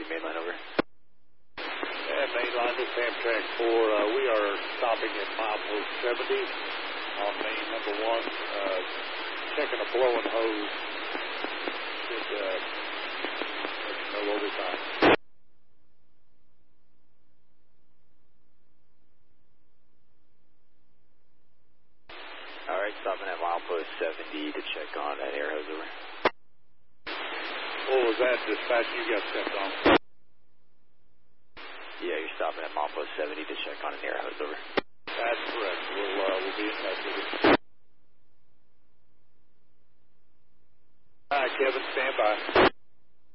mainline over. Yeah, mainline, this Amtrak 4. We are stopping at milepost 70 on main number 1. Checking a blowing hose. Should no overtime. Alright, stopping at milepost 70 to check on an air hose over. What was that dispatch you got sent on? Yeah, you're stopping at milepost 70 to check on an air hose over. That's correct. We'll be in touch with you.